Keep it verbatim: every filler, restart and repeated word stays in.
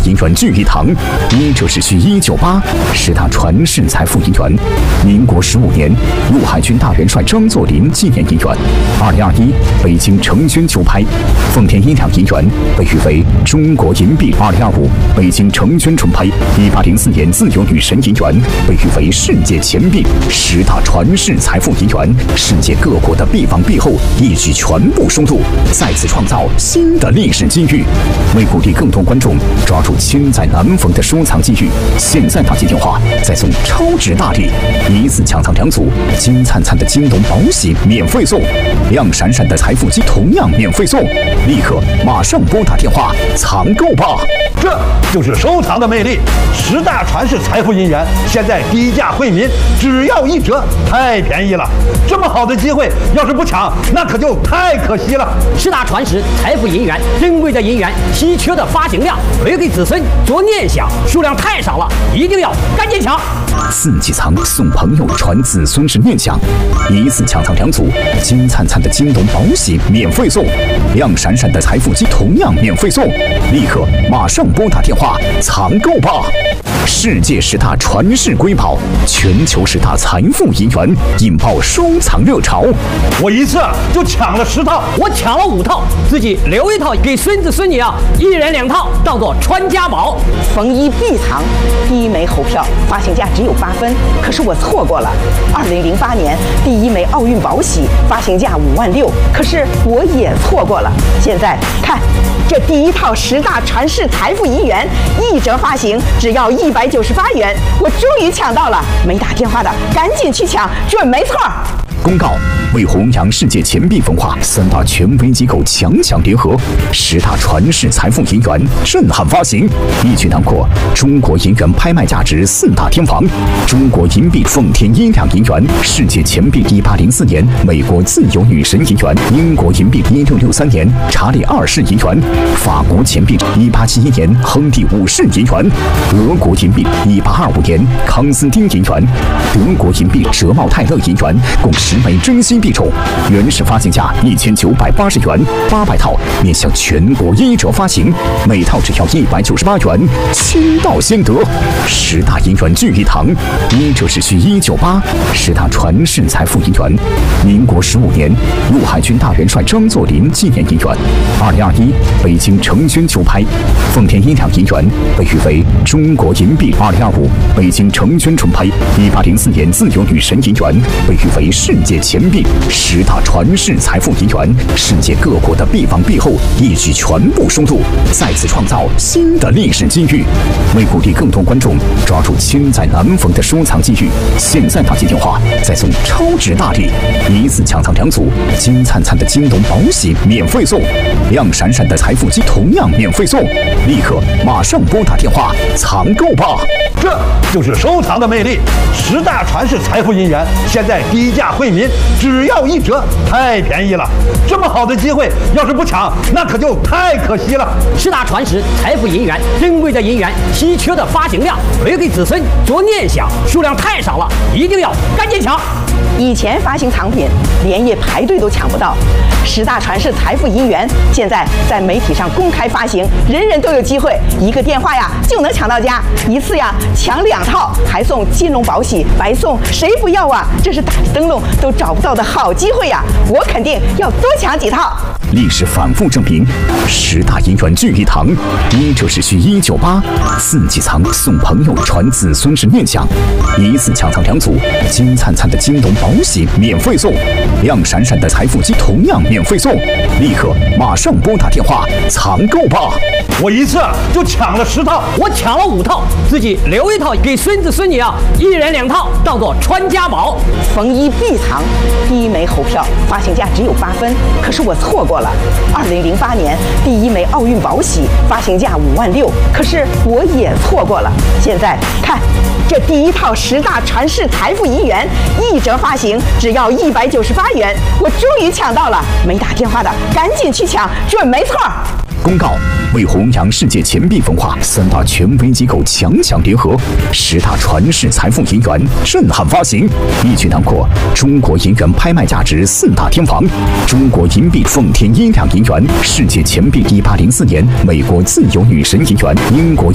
银元聚一堂，一者是续一九八，十大传世财富银元。民国十五年，陆海军大元帅张作霖纪念银元。二零二一，北京成轩球拍，奉天一两银元被誉为中国银币。二零二五，北京成轩纯拍，一八零四年自由女神银元被誉为世界钱币。十大传世财富银元，世界各国的币王币后一举全部收录，再次创造新的历史机遇。为鼓励更多观众抓住千载难逢的收藏机遇，现在打进电话再送超值大礼，一次抢藏两组金灿灿的京东宝玺免费送，亮闪闪的财富机同样免费送，立刻马上拨打电话藏购吧！ 这就是收藏的魅力，十大传世财富银元现在低价惠民，只要一折，太便宜了！这么好的机会，要是不抢，那可就太可惜了。 十大传世财富银元，珍贵的银元，稀缺的发行量，留给子孙做念想，数量太少了，一定要赶紧抢！ 四季藏送朋友传子孙是念想，一次抢藏两组金灿灿的京东宝玺免费送，亮闪闪的财富机同样免费送，立刻马上拨打电话藏购吧！世界十大传世瑰宝，全球十大财富银元，引爆收藏热潮。 我一次就抢了十套， 我抢了五套，自己留一套给孙子孙女啊，一人两套，当做传家宝。 逢一必藏，第一枚猴票发行价只有八分，可是我错过了。二零零八年第一枚奥运宝玺发行价五万六，可是我也错过了。现在看，这第一套十大传世财富银元，一折发行只要一百九十八元，我终于抢到了！没打电话的赶紧去抢，准没错。 公告：为弘扬世界钱币文化，三大权威机构强强联合，十大传世财富银元震撼发行，一举囊括中国银元拍卖价值四大天王：中国银币奉天一两银元，世界钱币一八零四年美国自由女神银元，英国银币一六六三年查理二世银元，法国钱币一八七一年亨利五世银元，俄国银币一八二五年康斯丁银元，德国银币哲茂泰勒银元，共十枚珍稀币种，原始发行价一千九百八十元，八百套面向全国一折发行，每套只要一百九十八元，先到先得。十大银元聚一堂，一者是续一九八，十大传世财富银元。民国十五年，陆海军大元帅张作霖纪念银元。二零二一，北京成轩球拍，奉天一两银元被誉为中国银币。二零二五，北京成轩纯拍，一八零四年自由女神银元被誉为世界钱币。十大传世财富银元，世界各国的币王币后一举全部收录，再次创造新的历史机遇。为鼓励更多观众抓住千载难逢的收藏机遇，现在打进电话再送超值大礼，一次抢藏两组金灿灿的京东宝玺免费送，亮闪闪的财富机同样免费送，立刻马上拨打电话藏购吧！ 这就是收藏的魅力，十大传世财富银元现在低价惠民，只要一折，太便宜了！这么好的机会，要是不抢，那可就太可惜了。 十大传世财富银元，珍贵的银元，稀缺的发行量，留给子孙做念想，数量太少了，一定要赶紧抢！ 以前发行藏品连夜排队都抢不到，十大传世财富银元现在在媒体上公开发行，人人都有机会，一个电话呀就能抢到家，一次呀抢两套，还送金龙宝玺，白送，谁不要啊？这是打着灯笼都找不到的好机会呀！我肯定要多抢几套。 历史反复证明，十大银元聚一堂，一者是续一九八，四季藏送朋友传子孙是念想，一次抢藏两组金灿灿的京东宝玺免费送，亮闪闪的财富机同样免费送，立刻马上拨打电话藏购吧！ 我一次就抢了十套， 我抢了五套，自己留一套给孙子孙女啊，一人两套，当做传家宝。 逢一必藏，第一枚猴票发行价只有八分，可是我错过了。二零零八年第一枚奥运宝玺发行价五万六，可是我也错过了。现在看，这第一套十大传世财富银元，一折发行只要一百九十八元，我终于抢到了！没打电话的赶紧去抢，准没错。 公告：为弘扬世界钱币文化，三大权威机构强强联合，十大传世财富银元震撼发行，一举囊括中国银元拍卖价值四大天王：中国银币奉天一两银元，世界钱币一八零四年美国自由女神银元，英国